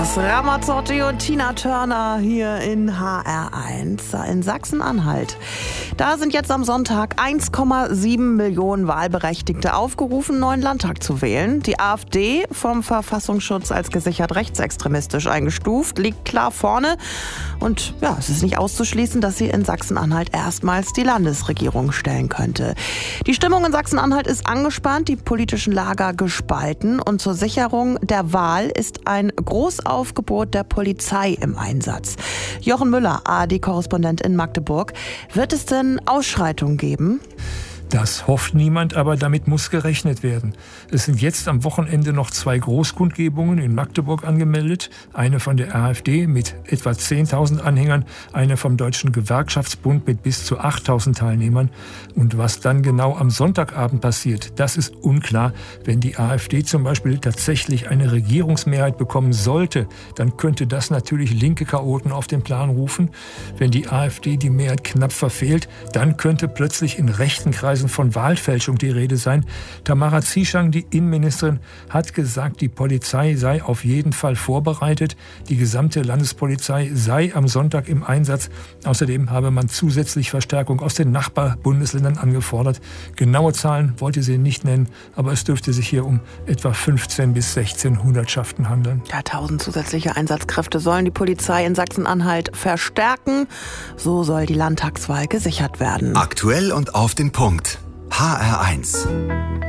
das. Ramazzotti und Tina Turner hier in HR1 in Sachsen-Anhalt. Da sind jetzt am Sonntag 1,7 Millionen Wahlberechtigte aufgerufen, neuen Landtag zu wählen. Die AfD, vom Verfassungsschutz als gesichert rechtsextremistisch eingestuft, liegt klar vorne. Und ja, es ist nicht auszuschließen, dass sie in Sachsen-Anhalt erstmals die Landesregierung stellen könnte. Die Stimmung in Sachsen-Anhalt ist angespannt, die politischen Lager gespalten. Und zur Sicherung der Wahl ist ein Großaufgebot der Polizei im Einsatz. Jochen Müller, ARD-Korrespondent in Magdeburg. Wird es denn Ausschreitungen geben? Das hofft niemand, aber damit muss gerechnet werden. Es sind jetzt am Wochenende noch 2 Großkundgebungen in Magdeburg angemeldet. Eine von der AfD mit etwa 10.000 Anhängern, eine vom Deutschen Gewerkschaftsbund mit bis zu 8.000 Teilnehmern. Und was dann genau am Sonntagabend passiert, das ist unklar. Wenn die AfD zum Beispiel tatsächlich eine Regierungsmehrheit bekommen sollte, dann könnte das natürlich linke Chaoten auf den Plan rufen. Wenn die AfD die Mehrheit knapp verfehlt, dann könnte plötzlich in rechten Kreisen von Wahlfälschung die Rede sein. Tamara Zieschang, die Innenministerin, hat gesagt, die Polizei sei auf jeden Fall vorbereitet. Die gesamte Landespolizei sei am Sonntag im Einsatz. Außerdem habe man zusätzlich Verstärkung aus den Nachbarbundesländern angefordert. Genaue Zahlen wollte sie nicht nennen, aber es dürfte sich hier um etwa 15 bis 16 Hundertschaften handeln. Ja, 1000 zusätzliche Einsatzkräfte sollen die Polizei in Sachsen-Anhalt verstärken. So soll die Landtagswahl gesichert werden. Aktuell und auf den Punkt. HR1.